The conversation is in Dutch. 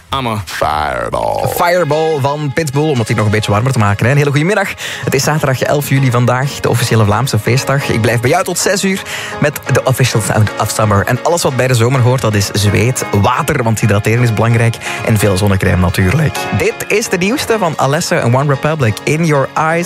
I'm a fireball. Fireball van Pitbull, om het hier nog een beetje warmer te maken. Hè. Een hele goede middag. Het is zaterdag 11 juli vandaag, de officiële Vlaamse feestdag. Ik blijf bij jou tot 6 uur met de Official Sound of Summer. En alles wat bij de zomer hoort, dat is zweet, water, want hydrateren is belangrijk. En veel zonnecrème natuurlijk. Dit is de nieuwste van Alessa en One Republic, In Your Eyes.